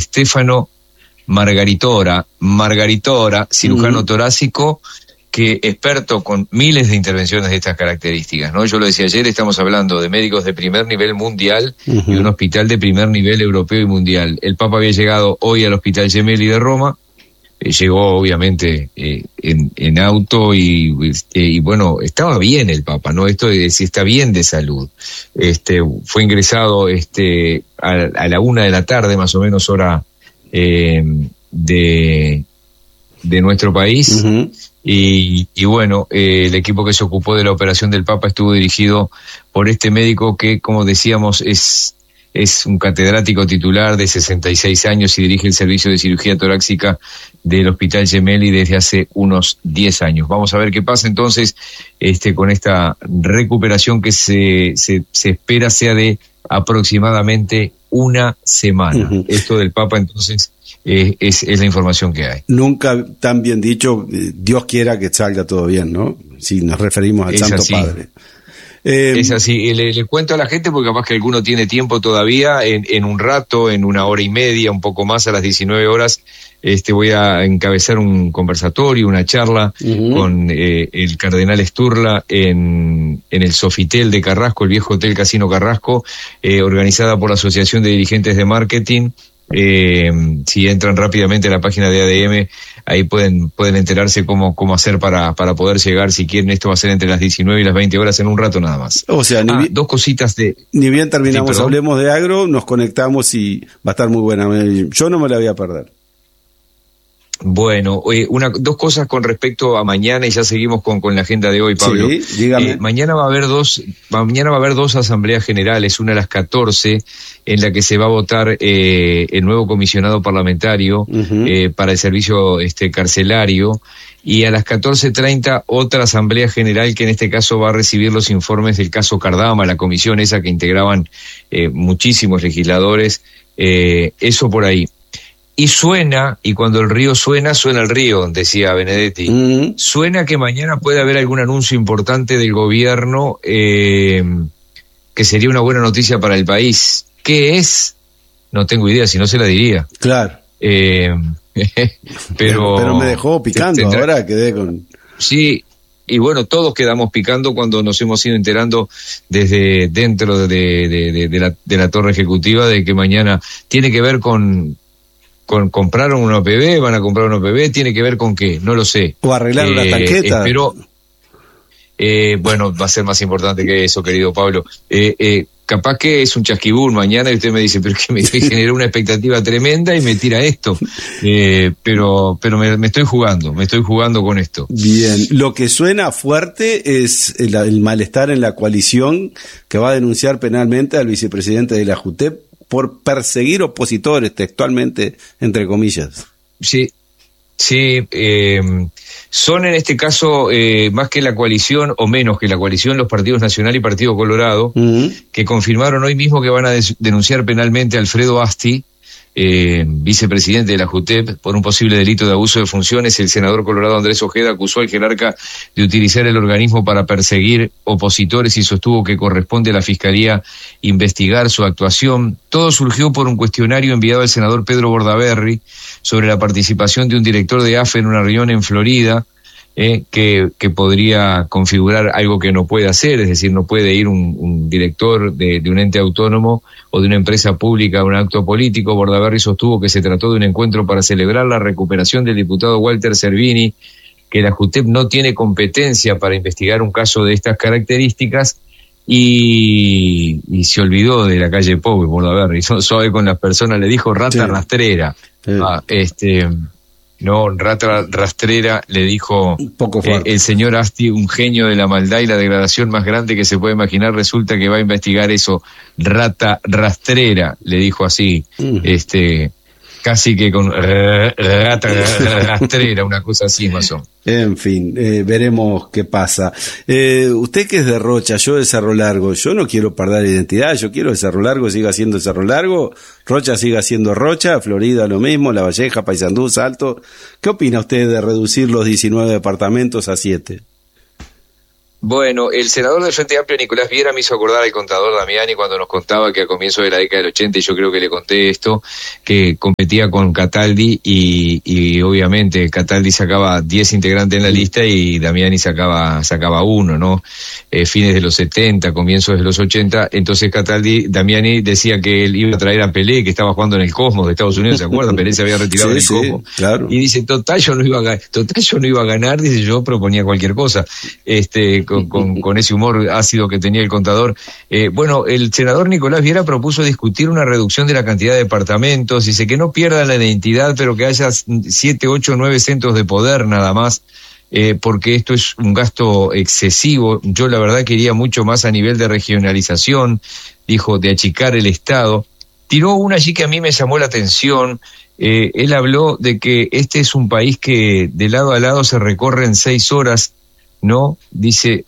Stefano Margaritora, cirujano torácico, que experto con miles de intervenciones de estas características, ¿no? Yo lo decía ayer, estamos hablando de médicos de primer nivel mundial y un hospital de primer nivel europeo y mundial. El Papa había llegado hoy al Hospital Gemelli de Roma, llegó obviamente en auto y bueno, estaba bien el Papa, ¿no? Esto de si está bien de salud. Fue ingresado a la 1 de la tarde, más o menos hora de nuestro país. Y bueno, el equipo que se ocupó de la operación del Papa estuvo dirigido por este médico que, como decíamos, es un catedrático titular de 66 años y dirige el servicio de cirugía torácica del Hospital Gemelli desde hace unos 10 años. Vamos a ver qué pasa entonces con esta recuperación que se espera sea de aproximadamente una semana. Esto del Papa entonces es la información que hay. Nunca tan bien dicho, Dios quiera que salga todo bien, ¿no? Si nos referimos al Santo Padre. Es así, le cuento a la gente porque capaz que alguno tiene tiempo todavía, en un rato, en una hora y media, un poco más, a las 19 horas, voy a encabezar un conversatorio, una charla con el cardenal Sturla en el Sofitel de Carrasco, el viejo Hotel Casino Carrasco, organizada por la Asociación de Dirigentes de Marketing. Si entran rápidamente a la página de ADM, ahí pueden enterarse cómo hacer para poder llegar, si quieren. Esto va a ser entre las 19 y las 20 horas, en un rato nada más. O sea, dos cositas ni bien terminamos, sí, hablemos de agro, nos conectamos y va a estar muy buena. Yo no me la voy a perder. Bueno, dos cosas con respecto a mañana, y ya seguimos con la agenda de hoy, Pablo. Sí, dígame. Mañana va a haber dos asambleas generales, una a las 14, en la que se va a votar el nuevo comisionado parlamentario para el servicio carcelario, y a las 14:30 otra asamblea general que en este caso va a recibir los informes del caso Cardama, la comisión esa que integraban muchísimos legisladores, eso por ahí. Y suena, y cuando el río suena el río, decía Benedetti. Suena que mañana puede haber algún anuncio importante del gobierno que sería una buena noticia para el país. ¿Qué es? No tengo idea, si no se la diría. Claro. Pero me dejó picando, ahora quedé con... Sí, y bueno, todos quedamos picando cuando nos hemos ido enterando desde dentro de la torre ejecutiva de que mañana tiene que ver con compraron una OPB, van a comprar una OPB, tiene que ver con qué, no lo sé. O arreglar la tanqueta. Pero, bueno, va a ser más importante que eso, querido Pablo. Capaz que es un chasquibún mañana y usted me dice, pero es que me generó una expectativa tremenda y me tira esto. Pero me estoy jugando con esto. Bien, lo que suena fuerte es el malestar en la coalición que va a denunciar penalmente al vicepresidente de la JUTEP por perseguir opositores, textualmente, entre comillas. Sí, son en este caso más que la coalición, o menos que la coalición, los partidos Nacional y Partido Colorado, que confirmaron hoy mismo que van a denunciar penalmente a Alfredo Asti, vicepresidente de la JUTEP, por un posible delito de abuso de funciones. El senador colorado Andrés Ojeda acusó al jerarca de utilizar el organismo para perseguir opositores y sostuvo que corresponde a la Fiscalía investigar su actuación. Todo surgió por un cuestionario enviado al senador Pedro Bordaberry sobre la participación de un director de AFE en una reunión en Florida, que podría configurar algo que no puede hacer, es decir, no puede ir un director de un ente autónomo o de una empresa pública a un acto político. Bordaberry sostuvo que se trató de un encuentro para celebrar la recuperación del diputado Walter Servini, que la JUTEP no tiene competencia para investigar un caso de estas características, y se olvidó de la calle Pou, Bordaberry, suave con las personas, le dijo rata rastrera. No, rata rastrera, le dijo el señor Asti, un genio de la maldad y la degradación más grande que se puede imaginar. Resulta que va a investigar eso, rata rastrera, le dijo así, casi que con rata rastrera, una cosa así más o menos. En fin, veremos qué pasa. Usted que es de Rocha, yo de Cerro Largo, yo no quiero perder identidad, yo quiero que Cerro Largo siga siendo Cerro Largo, Rocha siga siendo Rocha, Florida lo mismo, La Valleja, Paysandú, Salto. ¿Qué opina usted de reducir los 19 departamentos a 7? Bueno, el senador del Frente Amplio, Nicolás Viera, me hizo acordar al contador Damiani cuando nos contaba que a comienzos de la década del 80, y yo creo que le conté esto, que competía con Cataldi y obviamente Cataldi sacaba 10 integrantes en la lista y Damiani sacaba uno, ¿no? Fines de los 70, comienzos de los 80, entonces Damiani decía que él iba a traer a Pelé, que estaba jugando en el Cosmos de Estados Unidos, ¿se acuerdan? Pelé se había retirado del Cosmos. Claro. Y dice, total yo no iba a ganar, dice, yo proponía cualquier cosa. Con ese humor ácido que tenía el contador. Bueno, el senador Nicolás Viera propuso discutir una reducción de la cantidad de departamentos, dice que no pierdan la identidad, pero que haya 7, 8, 9 centros de poder nada más, porque esto es un gasto excesivo. Yo la verdad quería mucho más a nivel de regionalización, dijo, de achicar el Estado. Tiró una allí que a mí me llamó la atención. Él habló de que este es un país que de lado a lado se recorre en 6 horas, ¿no? Dice,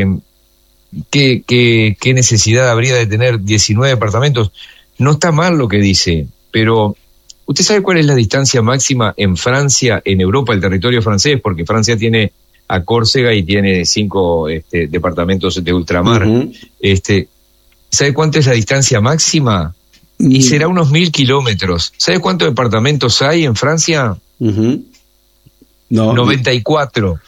¿qué necesidad habría de tener 19 departamentos? No está mal lo que dice, pero ¿usted sabe cuál es la distancia máxima en Francia, en Europa, el territorio francés? Porque Francia tiene a Córcega y tiene 5 departamentos de ultramar. Uh-huh. ¿Sabe cuánto es la distancia máxima? Y será unos 1000 kilómetros. ¿Sabe cuántos departamentos hay en Francia? Uh-huh. No, 94.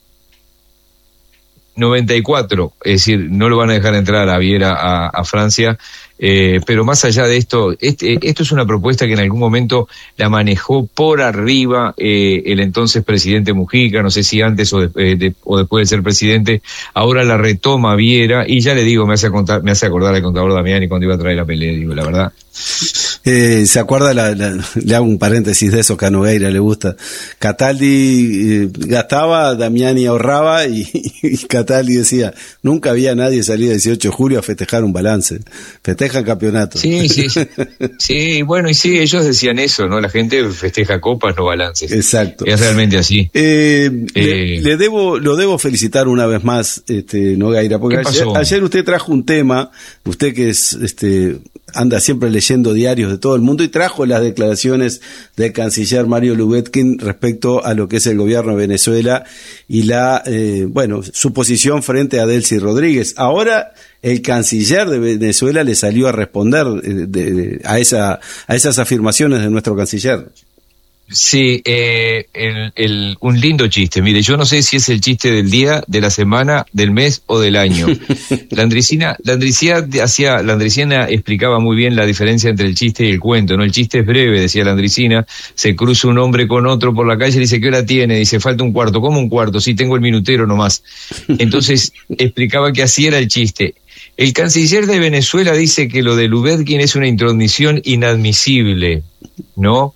94, es decir, no lo van a dejar entrar a Viera a Francia, pero más allá de esto, esto es una propuesta que en algún momento la manejó por arriba el entonces presidente Mujica, no sé si antes o después de ser presidente, ahora la retoma Viera, y ya le digo, me hace acordar al contador Damiani cuando iba a traer la pelea, digo, la verdad. ¿Se acuerda? Le hago un paréntesis de eso que a Nogueira le gusta. Cataldi gastaba, Damiani ahorraba y Cataldi decía, nunca había nadie salir el 18 de julio a festejar un balance. Festejan campeonato. Sí, bueno, y sí, ellos decían eso, ¿no? La gente festeja copas, no balances. Exacto. Es realmente así. Lo debo felicitar una vez más, Nogueira, porque ayer usted trajo un tema, usted que es, anda siempre leyendo diarios de todo el mundo, y trajo las declaraciones del canciller Mario Lubetkin respecto a lo que es el gobierno de Venezuela y su posición frente a Delcy Rodríguez. Ahora el canciller de Venezuela le salió a responder a esas afirmaciones de nuestro canciller. Sí, un lindo chiste. Mire, yo no sé si es el chiste del día, de la semana, del mes o del año. La Andresina explicaba muy bien la diferencia entre el chiste y el cuento, ¿no? El chiste es breve, decía la Andresina, se cruza un hombre con otro por la calle y dice, ¿qué hora tiene? Dice, falta un cuarto. ¿Cómo un cuarto? Sí, tengo el minutero nomás. Entonces, explicaba que así era el chiste. El canciller de Venezuela dice que lo de Lubetkin es una intromisión inadmisible, ¿no?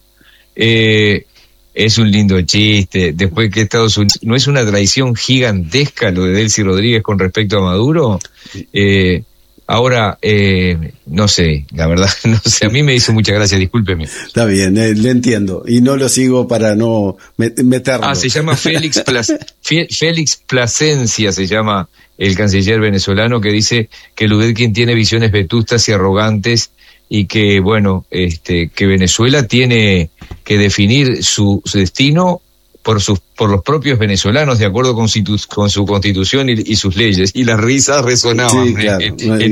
Es un lindo chiste. Después que Estados Unidos, ¿no es una traición gigantesca lo de Delcy Rodríguez con respecto a Maduro? Ahora, no sé, la verdad, no sé, a mí me hizo mucha gracia, discúlpeme. Está bien, le entiendo, y no lo sigo para no meterlo. Se llama Félix Plasencia, se llama el canciller venezolano, que dice que Lubetkin tiene visiones vetustas y arrogantes, y que, bueno, que Venezuela tiene que definir su destino por los propios venezolanos, de acuerdo con su constitución y sus leyes. Y las risas resonaban, sí, claro, en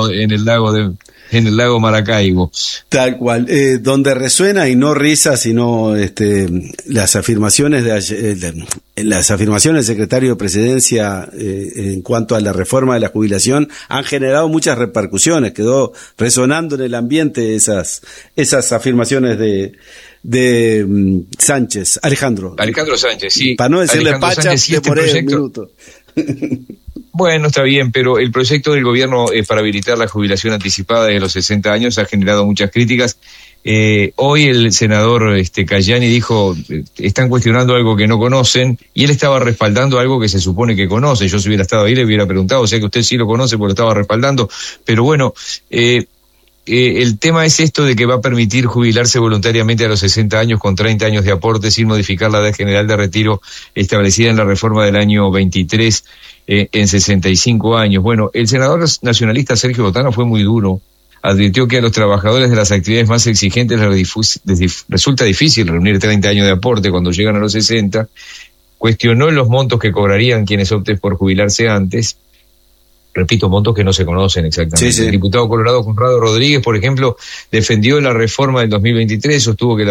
el lago Maracaibo. Tal cual, donde resuena, y no risas, sino las afirmaciones las afirmaciones del secretario de Presidencia en cuanto a la reforma de la jubilación han generado muchas repercusiones. Quedó resonando en el ambiente esas afirmaciones de Sánchez, Alejandro Sánchez, sí. Para no decirle Pacha, demoré un minuto. Bueno, está bien, pero el proyecto del gobierno para habilitar la jubilación anticipada de los 60 años ha generado muchas críticas. Hoy el senador Cayani dijo, están cuestionando algo que no conocen, y él estaba respaldando algo que se supone que conoce. Yo si hubiera estado ahí le hubiera preguntado, o sea que usted sí lo conoce porque lo estaba respaldando, pero bueno, el tema es esto de que va a permitir jubilarse voluntariamente a los 60 años con 30 años de aporte sin modificar la edad general de retiro establecida en la reforma del año 23 en 65 años. Bueno, el senador nacionalista Sergio Botana fue muy duro. Advirtió que a los trabajadores de las actividades más exigentes les resulta difícil reunir 30 años de aporte cuando llegan a los 60, cuestionó los montos que cobrarían quienes opten por jubilarse antes. Repito, montos que no se conocen exactamente. Sí, sí. El diputado colorado Conrado Rodríguez, por ejemplo, defendió la reforma del 2023, sostuvo que la